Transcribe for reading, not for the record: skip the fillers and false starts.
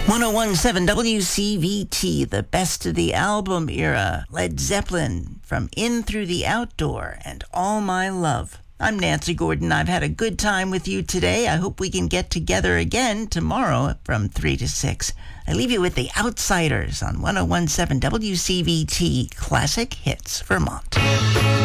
1017 WCVT, the best of the album era. Led Zeppelin, From In Through the Outdoor, and All My Love. I'm Nancy Gordon. I've had a good time with you today. I hope we can get together again tomorrow from 3 to 6. I leave you with The Outsiders on 1017 WCVT Classic Hits Vermont.